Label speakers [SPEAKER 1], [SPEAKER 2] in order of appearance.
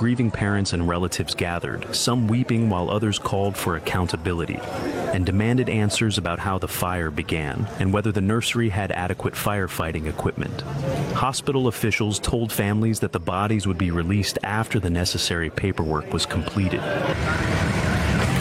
[SPEAKER 1] grieving parents and relatives gathered, some weeping while others called for accountability, and demanded answers about how the fire began and whether the nursery had adequate firefighting equipment. Hospital officials told families that the bodies would be released after the necessary paperwork was completed.